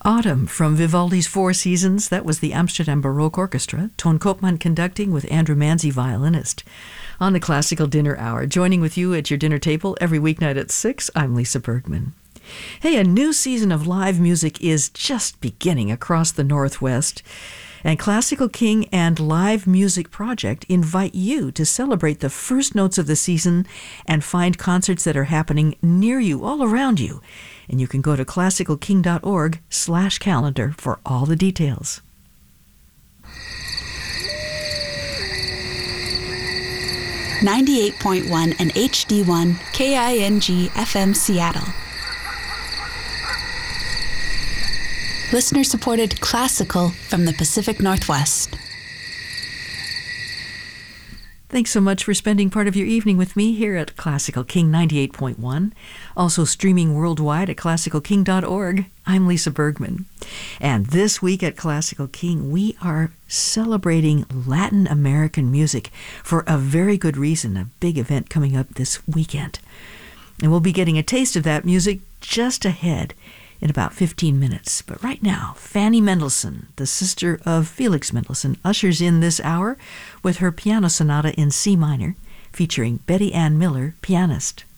Autumn from Vivaldi's Four Seasons. That was the Amsterdam Baroque Orchestra. Toon Koopman conducting with Andrew Manzi, violinist. On the Classical Dinner Hour, joining with you at your dinner table every weeknight at 6, I'm Lisa Bergman. Hey, a new season of live music is just beginning across the Northwest. And Classical King and Live Music Project invite you to celebrate the first notes of the season and find concerts that are happening near you, all around you. And you can go to classicalking.org/calendar for all the details. .1 and HD1 KING FM Seattle. Listener-supported classical from the Pacific Northwest. Thanks so much for spending part of your evening with me here at Classical King 98.1. Also streaming worldwide at classicalking.org. I'm Lisa Bergman. And this week at Classical King, we are celebrating Latin American music for a very good reason, a big event coming up this weekend. And we'll be getting a taste of that music just ahead in about 15 minutes. But right now, Fanny Mendelssohn, the sister of Felix Mendelssohn, ushers in this hour with her piano sonata in C minor, featuring Betty Ann Miller, pianist.